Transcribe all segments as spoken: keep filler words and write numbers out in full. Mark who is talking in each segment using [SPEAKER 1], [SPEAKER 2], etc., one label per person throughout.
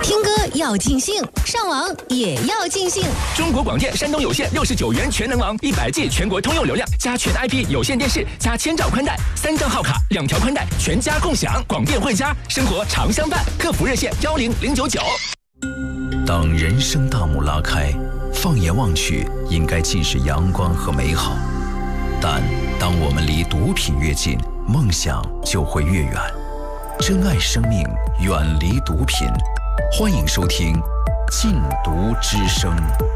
[SPEAKER 1] 听歌要尽兴，上网也要尽兴。
[SPEAKER 2] 中国广电山东有线六十九元全能王，一百 G 全国通用流量，加全 I P 有线电视，加千兆宽带，三张号卡，两条宽带，全家共享。广电汇家，生活常相伴。客服热线幺零零九九。
[SPEAKER 3] 当人生大幕拉开，放眼望去，应该尽是阳光和美好。但当我们离毒品越近，梦想就会越远。珍爱生命，远离毒品。欢迎收听《禁毒之声》。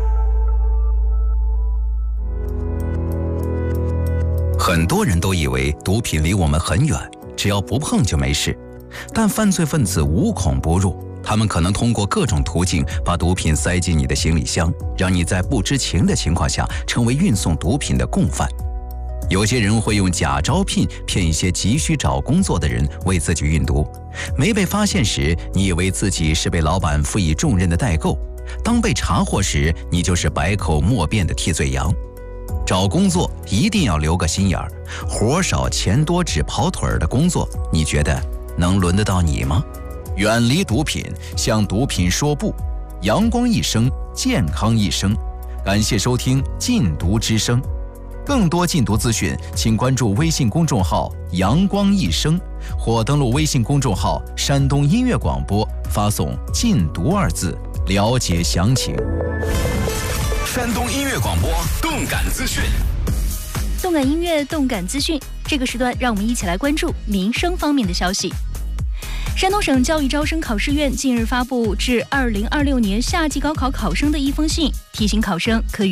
[SPEAKER 3] 很多人都以为毒品离我们很远，只要不碰就没事。但犯罪分子无孔不入，他们可能通过各种途径把毒品塞进你的行李箱，让你在不知情的情况下成为运送毒品的共犯。有些人会用假招聘骗一些急需找工作的人为自己运毒，没被发现时，你以为自己是被老板赋予重任的代购，当被查获时，你就是百口莫辩的替罪羊。找工作一定要留个心眼儿，活少钱多只跑腿儿的工作，你觉得能轮得到你吗？远离毒品，向毒品说不，阳光一生，健康一生。感谢收听《禁毒之声》。更多禁毒资讯，请关注微信公众号“阳光一生”或登录微信公众号“山东音乐广播”，发送“禁毒”二字，了解详情。
[SPEAKER 4] 山东音乐广播动感资讯，
[SPEAKER 5] 动感音乐，动感资讯。这个时段，让我们一起来关注民生方面的消息。山东省教育招生考试院近日发布致二零二六年夏季高考考生的一封信，提醒考生可与